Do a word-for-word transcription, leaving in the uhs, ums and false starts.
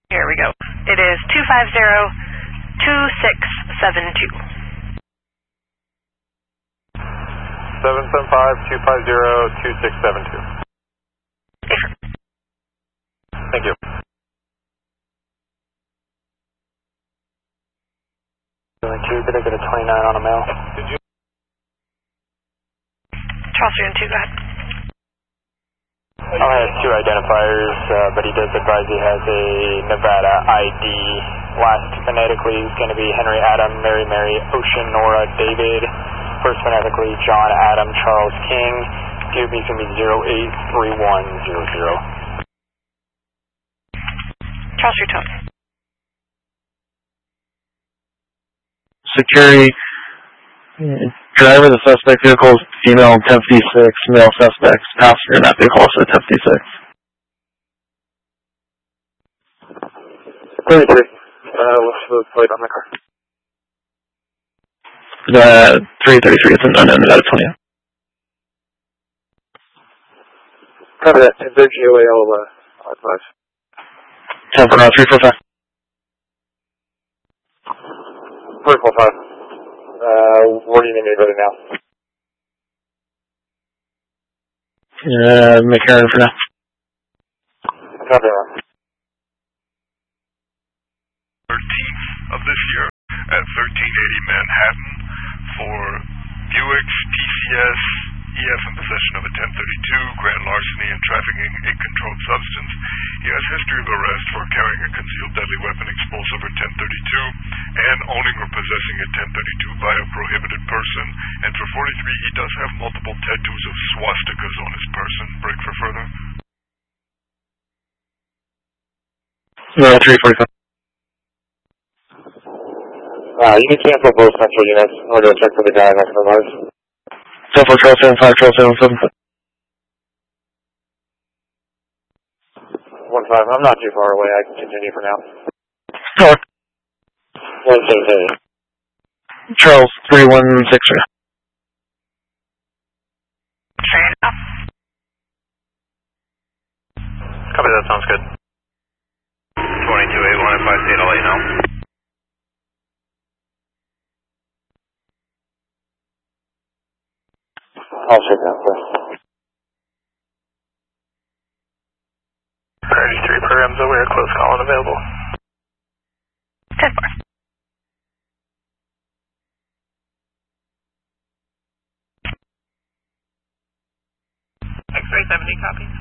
Here we go. It is two five zero, two six seven two. seven seven five, two five zero, two six seven two. Thank you. two, did I get a twenty-nine on a mail? Did you? Charles three one two, go ahead. I only have two identifiers, uh, but he does advise he has a Nevada I D. Last phonetically is going to be Henry Adam, Mary Mary, Ocean, Nora, David. First phonetically, John Adam, Charles King. D O B is going to be zero eight three one zero zero. Charles three two. Security, driver of the suspect vehicle is female, ten fifty-six, male suspects, passenger in that vehicle also ten fifty-six. thirty-three, uh, what's the plate on the car? Uh, three thirty-three, it's an unknown Nevada twenty. Copy that, ten thirty G O A, I'll, uh, I'll advise. ten four three four five. three four five. Uh, where do you need me to go to now? Uh, McCarran for now. Copy that. thirteenth of this year at thirteen eighty Manhattan for Buick's P C S, E F in possession of a ten thirty-two, grand larceny and trafficking a controlled substance. He has history of arrest for carrying a concealed deadly weapon explosive or ten thirty-two and owning or possessing a ten thirty-two by a prohibited person. And for forty-three, he does have multiple tattoos of swastikas on his person. Break for further. No, three forty-five. Uh, you can cancel both central units. I'll go check for the guy next to Mars. ten four twelve seven five twelve seven seven. one five, I'm not too far away. I can continue for now. Charles. one seven. Charles, three one six three. Fair enough. Copy, that sounds good. twenty-two eight one, if I see it, I'll let you know. I'll check that first. Priority three programs aware, close call unavailable. ten four. X-ray seventy, copy.